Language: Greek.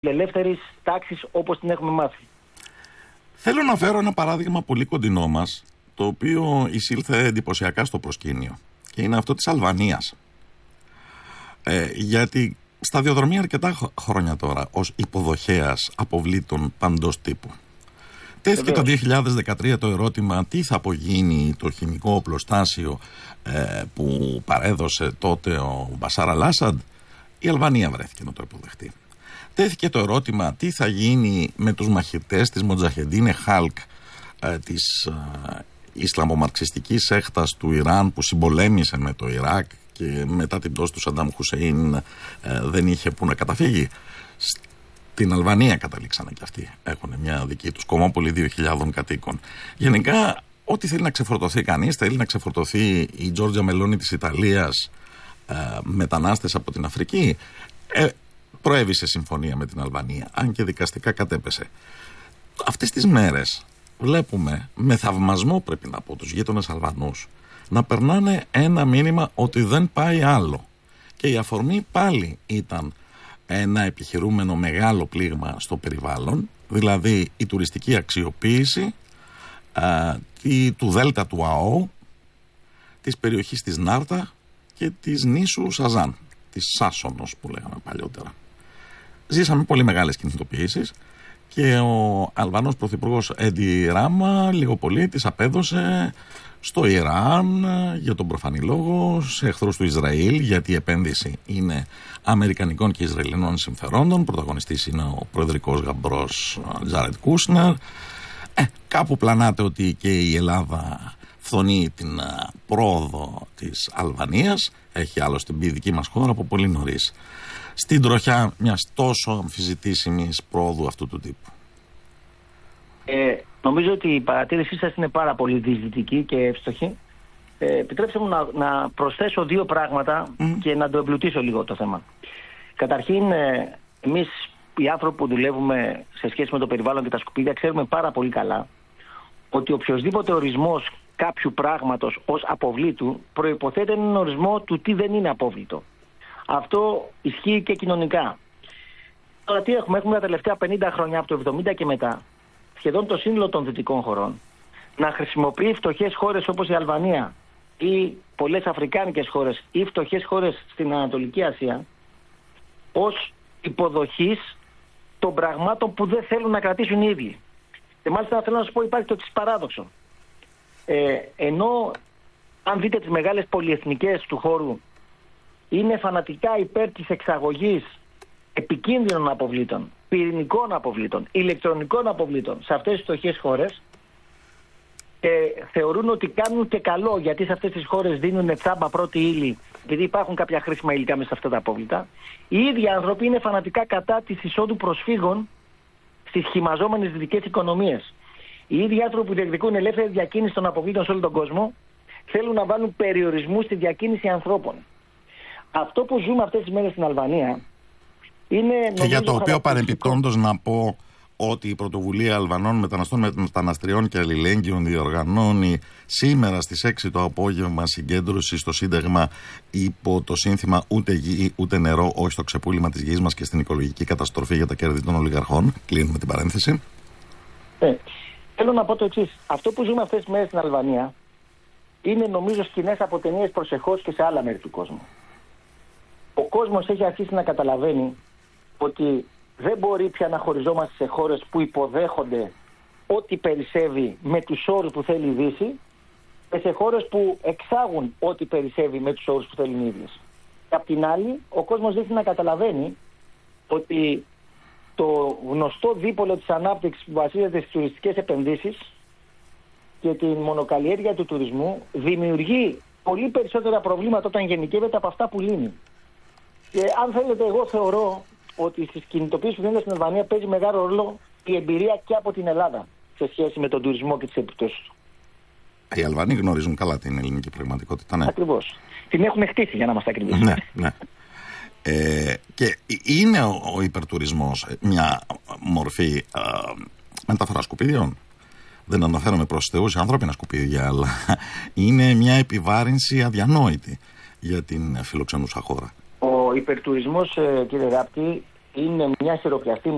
ελεύθερης τάξης όπως την έχουμε μάθει. Θέλω να φέρω ένα παράδειγμα πολύ κοντινό μας, το οποίο εισήλθε εντυπωσιακά στο προσκήνιο, και είναι αυτό της Αλβανίας. Γιατί σταδιοδρομεί αρκετά χρόνια τώρα ως υποδοχέας αποβλήτων παντός τύπου. Τέθηκε το 2013 το ερώτημα τι θα απογίνει το χημικό οπλοστάσιο που παρέδωσε τότε ο Μπασάρ Αλ-Άσαντ. Η Αλβανία βρέθηκε να το υποδεχτεί. Τέθηκε το ερώτημα τι θα γίνει με τους μαχητές της Μοτζαχεντίνε Χάλκ, της Ισλαμομαρξιστικής έκτας του Ιράν, που συμπολέμησε με το Ιράκ και μετά την πτώση του Σαντάμ Χουσέιν δεν είχε που να καταφύγει. Στην Αλβανία καταλήξανε κι αυτοί. Έχουν μια δική τους κομμόπολη 2.000 κατοίκων. Γενικά, ό,τι θέλει να ξεφορτωθεί κανείς, θέλει να ξεφορτωθεί η Τζόρτζια Μελόνι της Ιταλίας, μετανάστες από την Αφρική, προέβησε συμφωνία με την Αλβανία, αν και δικαστικά κατέπεσε. Αυτές τις μέρες βλέπουμε, με θαυμασμό πρέπει να πω, τους γείτονες Αλβανούς να περνάνε ένα μήνυμα ότι δεν πάει άλλο. Και η αφορμή πάλι ήταν ένα επιχειρούμενο μεγάλο πλήγμα στο περιβάλλον, δηλαδή η τουριστική αξιοποίηση του Δέλτα του ΑΟ, της περιοχής της Νάρτα και της νήσου Σαζάν, της Σάσονος που λέγαμε παλιότερα. Ζήσαμε πολύ μεγάλες κινητοποιήσεις και ο Αλβανός πρωθυπουργός Έντι Ράμα λίγο πολύ τις απέδωσε στο Ιράν για τον προφανή λόγο, σε εχθρούς του Ισραήλ, γιατί η επένδυση είναι αμερικανικών και ισραηλινών συμφερόντων. Πρωταγωνιστής είναι ο προεδρικός γαμπρός Τζάρετ Κούσνερ. Κάπου πλανάται ότι και η Ελλάδα φθονεί την πρόοδο της Αλβανίας. Έχει άλλωστε μπει η δική μας χώρα από πολύ νωρίς στην τροχιά μιας τόσο αμφισβητήσιμης πρόοδου αυτού του τύπου. Νομίζω ότι η παρατήρησή σας είναι πάρα πολύ διεισδυτική και εύστοχη. Επιτρέψτε μου να προσθέσω δύο πράγματα και να το εμπλουτίσω λίγο το θέμα. Καταρχήν, εμείς οι άνθρωποι που δουλεύουμε σε σχέση με το περιβάλλον και τα σκουπίδια ξέρουμε πάρα πολύ καλά ότι οποιοσδήποτε ορισμός κάποιου πράγματος ως αποβλήτου προϋποθέτει έναν ορισμό του τι δεν είναι απόβλητο. Αυτό ισχύει και κοινωνικά. Τώρα τι έχουμε? Έχουμε τα τελευταία 50 χρόνια, από το 70 και μετά, σχεδόν το σύνολο των δυτικών χωρών να χρησιμοποιεί φτωχές χώρες όπως η Αλβανία ή πολλές αφρικάνικες χώρες ή φτωχές χώρες στην Ανατολική Ασία ως υποδοχής των πραγμάτων που δεν θέλουν να κρατήσουν οι ίδιοι. Και μάλιστα θέλω να σας πω, υπάρχει το εξής παράδοξο. Ενώ αν δείτε τις μεγάλες πολυεθνικές του χώρου είναι φανατικά υπέρ της εξαγωγής επικίνδυνων αποβλήτων, πυρηνικών αποβλήτων, ηλεκτρονικών αποβλήτων σε αυτές τις φτωχές χώρες, και θεωρούν ότι κάνουν και καλό, γιατί σε αυτές τις χώρες δίνουν τσάμπα πρώτη ύλη, επειδή υπάρχουν κάποια χρήσιμα υλικά μέσα σε αυτά τα απόβλητα. Οι ίδιοι άνθρωποι είναι φανατικά κατά της εισόδου προσφύγων στις χυμαζόμενες δυτικές οικονομίες. Οι ίδιοι άνθρωποι που διεκδικούν ελεύθερη διακίνηση των αποβλήτων σε όλο τον κόσμο θέλουν να βάλουν περιορισμούς στη διακίνηση ανθρώπων. Αυτό που ζούμε αυτές τις μέρες στην Αλβανία είναι... Και για το οποίο παρεμπιπτόντως να πω ότι η Πρωτοβουλία Αλβανών Μεταναστών, Μεταναστριών και Αλληλέγγυων διοργανώνει σήμερα στις 6 το απόγευμα συγκέντρωση στο Σύνταγμα υπό το σύνθημα «Ούτε γη, ούτε νερό, όχι στο ξεπούλημα της γης μας και στην οικολογική καταστροφή για τα κέρδη των ολιγαρχών». Κλείνουμε την παρένθεση. Θέλω να πω το εξής. Αυτό που ζούμε αυτές τις μέρες στην Αλβανία είναι, νομίζω, σκηνές από ταινίες προσεχώς και σε άλλα μέρη του κόσμου. Ο κόσμος έχει αρχίσει να καταλαβαίνει ότι δεν μπορεί πια να χωριζόμαστε σε χώρες που υποδέχονται ό,τι περισσεύει με τους όρους που θέλει η Δύση και σε χώρες που εξάγουν ό,τι περισσεύει με τους όρους που θέλουν οι ίδιες. Και απ' την άλλη, ο κόσμος δείχνει να καταλαβαίνει ότι το γνωστό δίπολο της ανάπτυξης που βασίζεται στις τουριστικές επενδύσεις και την μονοκαλλιέργεια του τουρισμού δημιουργεί πολύ περισσότερα προβλήματα όταν γενικεύεται από αυτά που λύνει. Και αν θέλετε, εγώ θεωρώ ότι στις κινητοποιήσεις που γίνονται στην Αλβανία παίζει μεγάλο ρόλο η εμπειρία και από την Ελλάδα σε σχέση με τον τουρισμό και τις επιπτώσεις του. Οι Αλβανοί γνωρίζουν καλά την ελληνική πραγματικότητα, ναι. Ακριβώς. Την έχουν χτίσει, για να είμαστε ακριβείς. Ναι, ναι. Και είναι ο υπερτουρισμός μια μορφή μεταφορά σκουπίδιων. Δεν αναφέρομαι προς θεούς ανθρώπινα σκουπίδια, αλλά είναι μια επιβάρυνση αδιανόητη για την φιλοξενούσα χώρα. Ο υπερτουρισμός, κύριε Ράπτη, είναι μια χειροπιαστή